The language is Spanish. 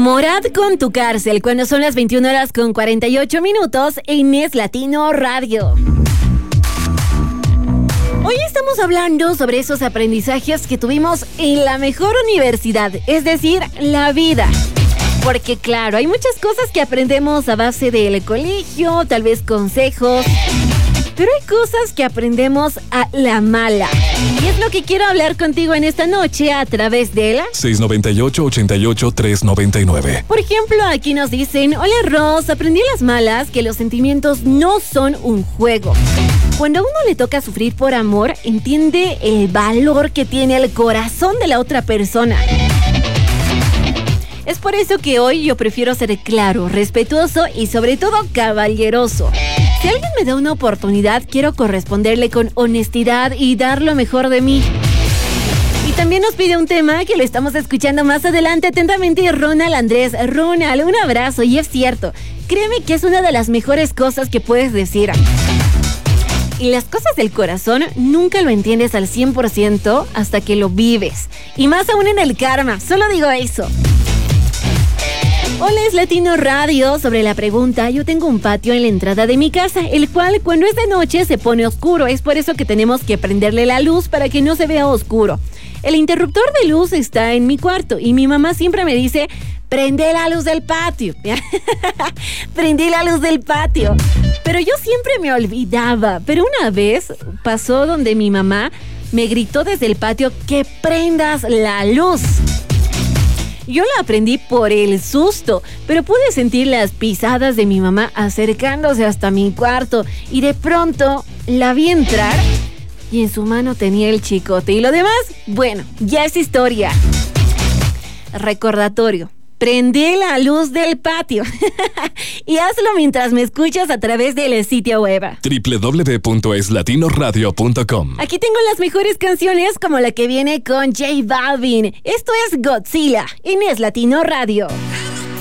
Morad con tu cárcel cuando son las 21:48 en Es Latino Radio. Hoy estamos hablando sobre esos aprendizajes que tuvimos en la mejor universidad, es decir, la vida. Porque claro, hay muchas cosas que aprendemos a base del colegio, tal vez consejos, pero hay cosas que aprendemos a la mala. Y es lo que quiero hablar contigo en esta noche a través de la 698-88-399. Por ejemplo, aquí nos dicen: hola Ross, aprendí a las malas que los sentimientos no son un juego. Cuando a uno le toca sufrir por amor, entiende el valor que tiene el corazón de la otra persona. Es por eso que hoy yo prefiero ser claro, respetuoso y sobre todo caballeroso. Si alguien me da una oportunidad, quiero corresponderle con honestidad y dar lo mejor de mí. Y también nos pide un tema que lo estamos escuchando más adelante. Atentamente, Ronald Andrés. Ronald, un abrazo. Y es cierto, créeme que es una de las mejores cosas que puedes decir. Y las cosas del corazón nunca lo entiendes al 100% hasta que lo vives. Y más aún en el karma, solo digo eso. Hola, Es Latino Radio. Sobre la pregunta, yo tengo un patio en la entrada de mi casa, el cual cuando es de noche se pone oscuro. Es por eso que tenemos que prenderle la luz para que no se vea oscuro. El interruptor de luz está en mi cuarto y mi mamá siempre me dice: prende la luz del patio. Prendí la luz del patio. Pero yo siempre me olvidaba. Pero una vez pasó donde mi mamá me gritó desde el patio que prendas la luz. Yo la aprendí por el susto, pero pude sentir las pisadas de mi mamá acercándose hasta mi cuarto y de pronto la vi entrar y en su mano tenía el chicote. Y lo demás, bueno, ya es historia. Recordatorio: prende la luz del patio. Y hazlo mientras me escuchas a través del sitio web www.eslatinorradio.com. Aquí tengo las mejores canciones, como la que viene con J Balvin. Esto es Godzilla en Es Latino Radio.